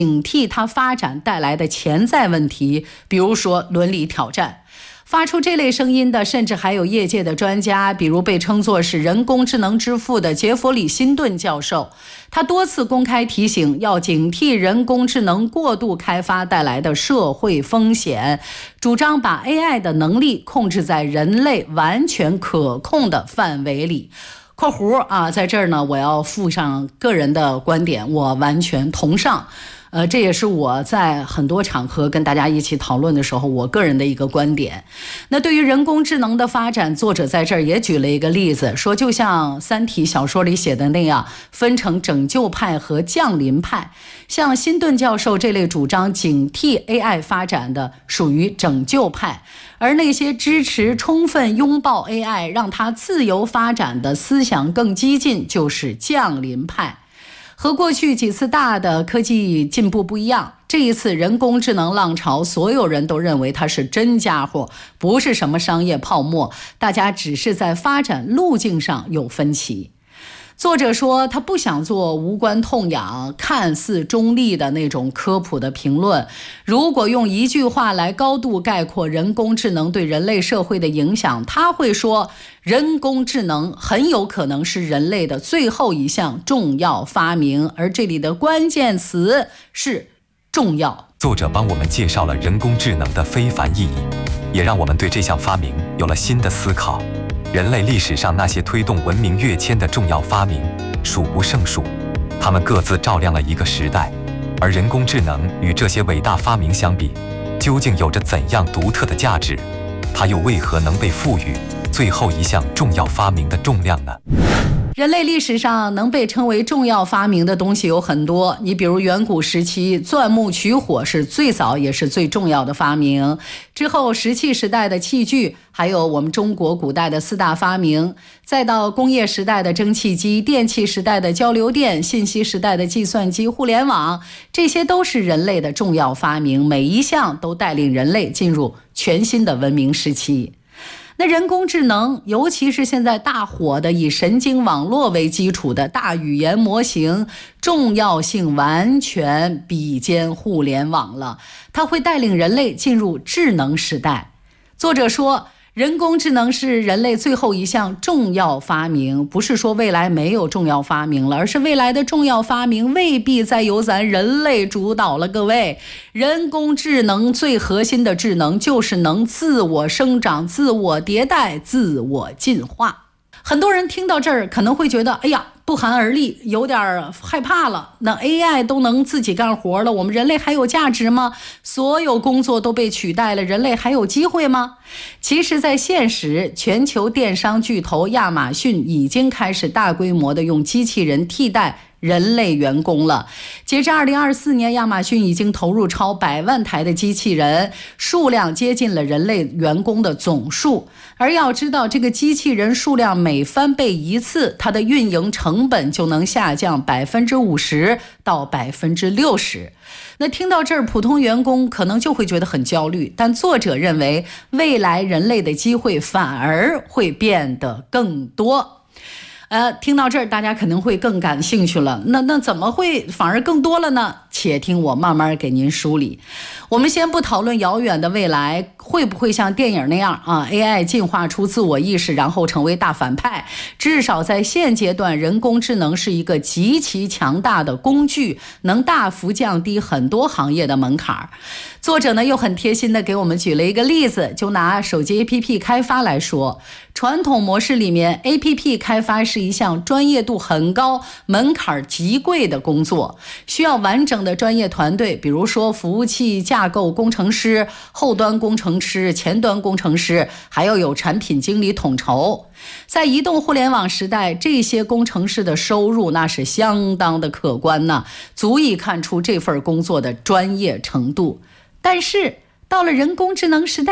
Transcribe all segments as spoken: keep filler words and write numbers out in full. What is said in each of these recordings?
警惕它发展带来的潜在问题，比如说伦理挑战。发出这类声音的，甚至还有业界的专家，比如被称作是人工智能之父的杰弗里·辛顿教授。他多次公开提醒，要警惕人工智能过度开发带来的社会风险，主张把 A I 的能力控制在人类完全可控的范围里。括弧啊，在这儿呢，我要附上个人的观点，我完全同上。呃，这也是我在很多场合跟大家一起讨论的时候，我个人的一个观点。那对于人工智能的发展，作者在这儿也举了一个例子，说就像《三体》小说里写的那样，分成拯救派和降临派。像辛顿教授这类主张警惕 A I 发展的，属于拯救派。而那些支持充分拥抱 A I， 让它自由发展的思想更激进，就是降临派。和过去几次大的科技进步不一样，这一次人工智能浪潮，所有人都认为它是真家伙，不是什么商业泡沫，大家只是在发展路径上有分歧。作者说，他不想做无关痛痒、看似中立的那种科普的评论。如果用一句话来高度概括人工智能对人类社会的影响，他会说，人工智能很有可能是人类的最后一项重要发明，而这里的关键词是重要。 作者帮我们介绍了人工智能的非凡意义，也让我们对这项发明有了新的思考。人类历史上那些推动文明跃迁的重要发明数不胜数，它们各自照亮了一个时代。而人工智能与这些伟大发明相比，究竟有着怎样独特的价值？它又为何能被赋予最后一项重要发明的重量呢？ 人类历史上能被称为重要发明的东西有很多，你比如远古时期钻木取火是最早也是最重要的发明，之后石器时代的器具，还有我们中国古代的四大发明，再到工业时代的蒸汽机，电气时代的交流电，信息时代的计算机、互联网，这些都是人类的重要发明，每一项都带领人类进入全新的文明时期。那人工智能，尤其是现在大火的以神经网络为基础的大语言模型，重要性完全比肩互联网了，它会带领人类进入智能时代。作者说，人工智能是人类最后一项重要发明，不是说未来没有重要发明了，而是未来的重要发明未必再由咱人类主导了。各位，人工智能最核心的智能就是能自我生长、自我迭代、自我进化。很多人听到这儿可能会觉得，哎呀，不寒而栗，有点害怕了。那 A I 都能自己干活了，我们人类还有价值吗？所有工作都被取代了，人类还有机会吗？其实在现实，全球电商巨头亚马逊已经开始大规模的用机器人替代人类员工了。截至二零二四年，亚马逊已经投入超百万台的机器人，数量接近了人类员工的总数。而要知道，这个机器人数量每翻倍一次，它的运营成本就能下降百分之五十到百分之六十。那听到这儿，普通员工可能就会觉得很焦虑，但作者认为，未来人类的机会反而会变得更多。呃，听到这儿，大家可能会更感兴趣了。那那怎么会反而更多了呢？且听我慢慢给您梳理。我们先不讨论遥远的未来会不会像电影那样啊 ，A I 进化出自我意识，然后成为大反派。至少在现阶段，人工智能是一个极其强大的工具，能大幅降低很多行业的门槛。作者呢又很贴心的给我们举了一个例子，就拿手机 A P P 开发来说，传统模式里面 A P P 开发是一项专业度很高、门槛极贵的工作，需要完整的专业团队，比如说服务器架构工程师、后端工程师、前端工程师，还要有产品经理统筹。在移动互联网时代，这些工程师的收入那是相当的可观呢，足以看出这份工作的专业程度。但是到了人工智能时代，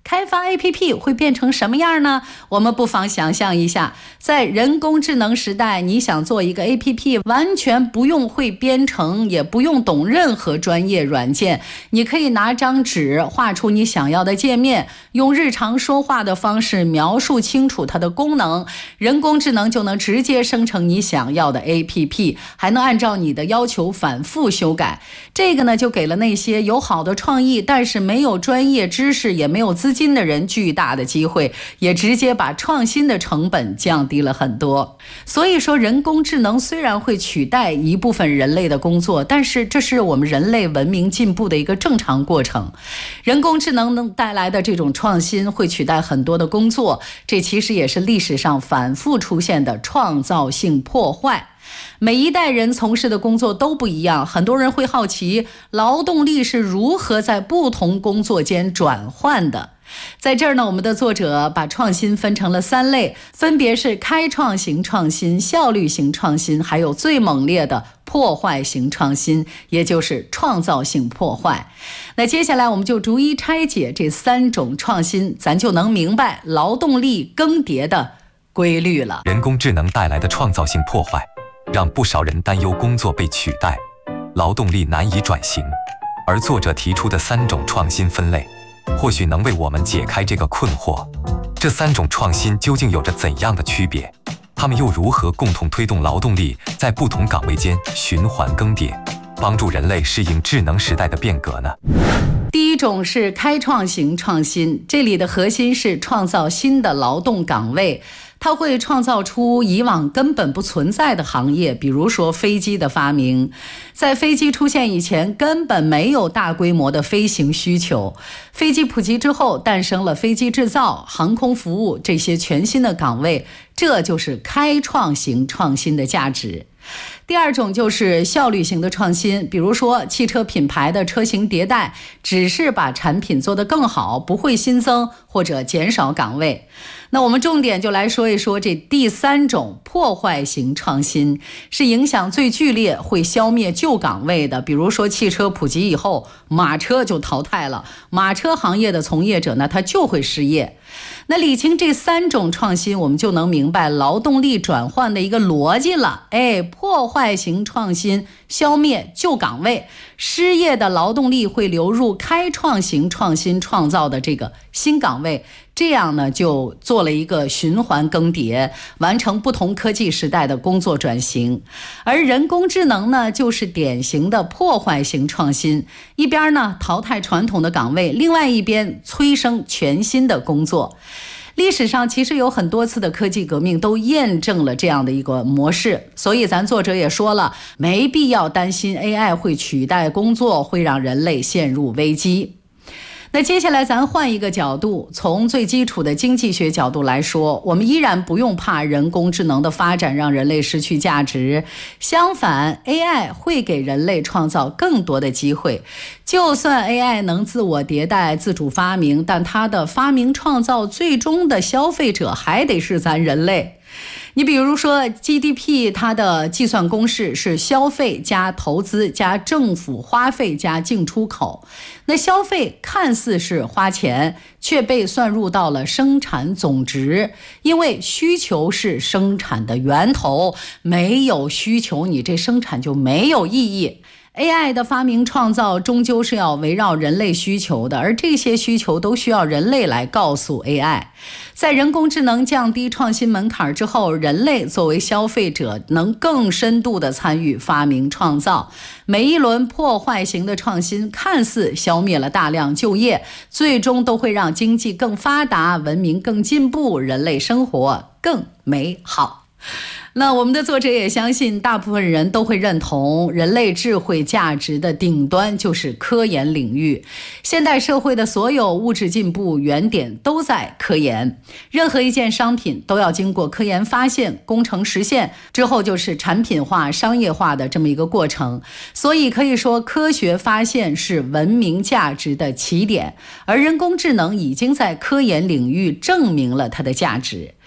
开发 A P P 会变成什么样呢？我们不妨想象一下，在人工智能时代，你想做一个 A P P， 完全不用会编程，也不用懂任何专业软件，你可以拿张纸画出你想要的界面，用日常说话的方式描述清楚它的功能，人工智能就能直接生成你想要的 A P P， 还能按照你的要求反复修改。这个呢，就给了那些有好的创意，但是没有专业知识，也没有资金的人巨大的机会，也直接把创新的成本降低了很多。所以说，人工智能虽然会取代一部分人类的工作，但是这是我们人类文明进步的一个正常过程。人工智能能带来的这种创新会取代很多的工作，这其实也是历史上反复出现的创造性破坏。每一代人从事的工作都不一样，很多人会好奇劳动力是如何在不同工作间转换的。在这儿呢，我们的作者把创新分成了三类，分别是开创型创新、效率型创新，还有最猛烈的破坏型创新，也就是创造性破坏。那接下来我们就逐一拆解这三种创新，咱就能明白劳动力更迭的规律了。 人工智能带来的创造性破坏，让不少人担忧工作被取代，劳动力难以转型。而作者提出的三种创新分类，或许能为我们解开这个困惑。这三种创新究竟有着怎样的区别？它们又如何共同推动劳动力在不同岗位间循环更迭，帮助人类适应智能时代的变革呢？ 第一种是开创型创新，这里的核心是创造新的劳动岗位，它会创造出以往根本不存在的行业，比如说飞机的发明。在飞机出现以前，根本没有大规模的飞行需求。飞机普及之后，诞生了飞机制造、航空服务这些全新的岗位，这就是开创型创新的价值。第二种就是效率型的创新，比如说汽车品牌的车型迭代，只是把产品做得更好，不会新增或者减少岗位。那我们重点就来说一说这第三种破坏型创新，是影响最剧烈，会消灭旧岗位的。比如说汽车普及以后，马车就淘汰了，马车行业的从业者呢，他就会失业。那理清这三种创新，我们就能明白劳动力转换的一个逻辑了。哎，破坏型创新消灭旧岗位，失业的劳动力会流入开创型创新创造的这个新岗位，这样呢就做了一个循环更迭，完成不同科技时代的工作转型。而人工智能呢，就是典型的破坏型创新，一边呢淘汰传统的岗位，另外一边催生全新的工作。历史上其实有很多次的科技革命都验证了这样的一个模式，所以咱作者也说了，没必要担心 A I 会取代工作，会让人类陷入危机。那接下来咱换一个角度，从最基础的经济学角度来说，我们依然不用怕人工智能的发展让人类失去价值，相反 A I 会给人类创造更多的机会。就算 A I 能自我迭代、自主发明，但它的发明创造最终的消费者还得是咱人类。你比如说 G D P， 它的计算公式是消费加投资加政府花费加进出口。那消费看似是花钱，却被算入到了生产总值，因为需求是生产的源头，没有需求，你这生产就没有意义。A I 的发明创造终究是要围绕人类需求的，而这些需求都需要人类来告诉 A I。 在人工智能降低创新门槛之后，人类作为消费者能更深度地参与发明创造。每一轮破坏型的创新看似消灭了大量就业，最终都会让经济更发达，文明更进步，人类生活更美好。那我们的作者也相信，大部分人都会认同，人类智慧价值的顶端就是科研领域。现代社会的所有物质进步原点都在科研，任何一件商品都要经过科研发现、工程实现之后，就是产品化、商业化的这么一个过程。所以可以说，科学发现是文明价值的起点，而人工智能已经在科研领域证明了它的价值。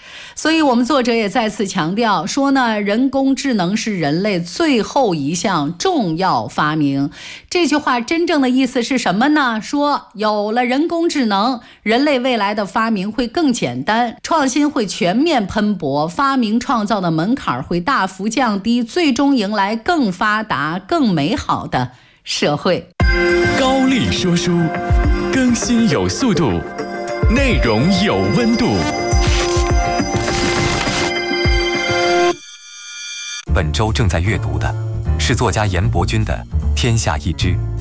所以我们作者也再次强调说呢，人工智能是人类最后一项重要发明。这句话真正的意思是什么呢？说有了人工智能，人类未来的发明会更简单，创新会全面喷薄，发明创造的门槛会大幅降低，最终迎来更发达、更美好的社会。 高丽说书，更新有速度，内容有温度。 本周正在阅读的是作家严伯钧的《天下一知》。